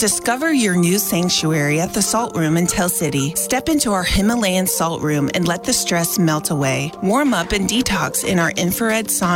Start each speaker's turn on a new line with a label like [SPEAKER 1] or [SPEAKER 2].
[SPEAKER 1] Discover your new sanctuary at the Salt Room in Tell City. Step into our Himalayan salt room and let the stress melt away. Warm up and detox in our infrared sauna